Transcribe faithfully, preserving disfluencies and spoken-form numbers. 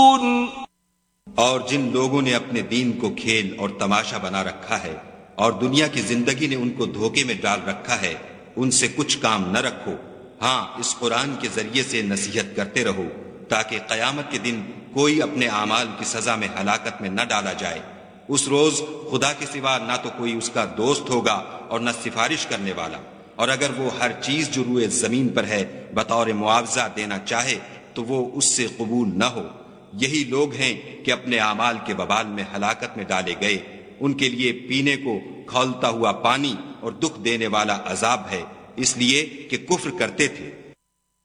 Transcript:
और जिन लोगों ने अपने दीन को खेल और तमाशा बना रखा है और दुनिया की जिंदगी ने उनको धोखे में डाल रखा है, उनसे कुछ काम न रखो। हाँ, इस कुरान के जरिए से नसीहत करते रहो ताकि कयामत के दिन कोई अपने आमाल की सजा में हलाकत में न डाला जाए। उस रोज खुदा के सिवा ना तो कोई उसका दोस्त होगा और न सिफारिश करने वाला, और अगर वो हर चीज जो रुए जमीन पर है बतौर मुआवजा देना चाहे तो वो उससे कबूल न हो। यही लोग हैं कि अपने आमाल के बबाल में हलाकत में डाले गए। उनके लिए पीने को खौलता हुआ पानी और दुख देने वाला अजाब है, इसलिए कि कुफ्र करते थे।